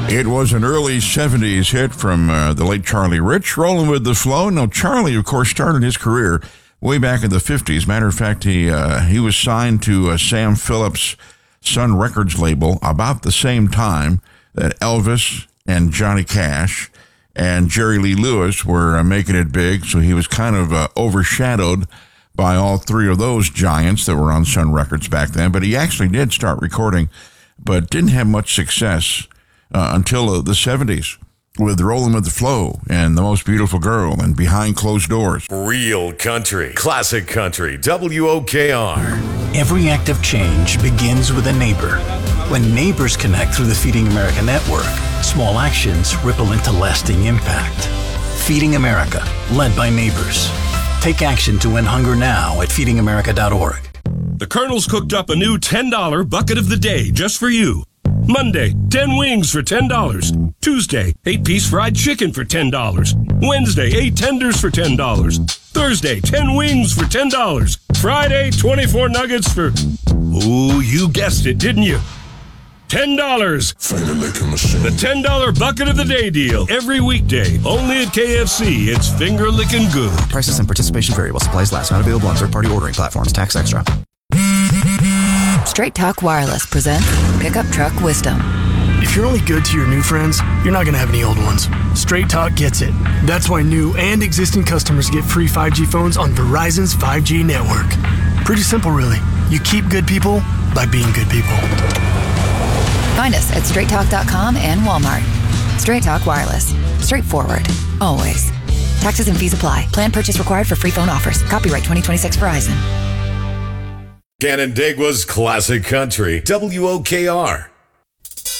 It was an early 70s hit from the late Charlie Rich, Rolling with the Flow. Now, Charlie, of course, started his career way back in the 50s. Matter of fact, he was signed to Sam Phillips' Sun Records label about the same time that Elvis and Johnny Cash and Jerry Lee Lewis were making it big, so he was kind of overshadowed by all three of those giants that were on Sun Records back then. But he actually did start recording, but didn't have much success until the 70s with Rolling with the Flow and The Most Beautiful Girl and Behind Closed Doors. Real country, classic country, WOKR. Every act of change begins with a neighbor. When neighbors connect through the Feeding America network, small actions ripple into lasting impact. Feeding America, led by neighbors. Take action to end hunger now at feedingamerica.org. The Colonel's cooked up a new $10 bucket of the day just for you. Monday, 10 wings for $10. Tuesday, 8-piece fried chicken for $10. Wednesday, 8 tenders for $10. Thursday, 10 wings for $10. Friday, 24 nuggets for... Oh, you guessed it, didn't you? $10. Finger licking machine. The $10 bucket of the day deal. Every weekday, only at KFC. It's finger licking good. Prices and participation vary while supplies last. Not available on third-party ordering platforms. Tax extra. Straight Talk Wireless presents Pickup Truck Wisdom. If you're only good to your new friends, you're not going to have any old ones. Straight Talk gets it. That's why new and existing customers get free 5G phones on Verizon's 5G network. Pretty simple, really. You keep good people by being good people. Find us at straighttalk.com and Walmart. Straight Talk Wireless. Straightforward. Always. Taxes and fees apply. Plan purchase required for free phone offers. Copyright 2026 Verizon. Canandaigua's classic country, WOKR.